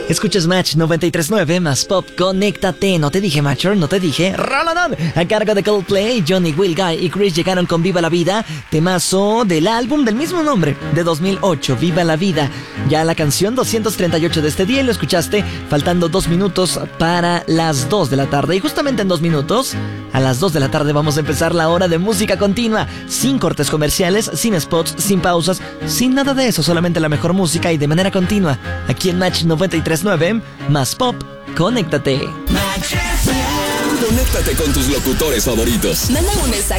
Escuchas Match 93.9 más Pop, conéctate. No te dije, Matcher, no te dije. Rolandón, a cargo de Coldplay, Johnny, Will Guy y Chris llegaron con Viva la Vida, temazo del álbum del mismo nombre, de 2008, Viva la Vida. Ya la canción 238 de este día y lo escuchaste faltando 2 minutos para las 2 de la tarde. Y justamente en 2 minutos, a las 2 de la tarde vamos a empezar la hora de música continua, sin cortes comerciales, sin spots, sin pausas, sin nada de eso, solamente la mejor música y de manera continua. Aquí en Match 93.9 más Pop, conéctate. Conéctate con tus locutores favoritos. Manda un mensaje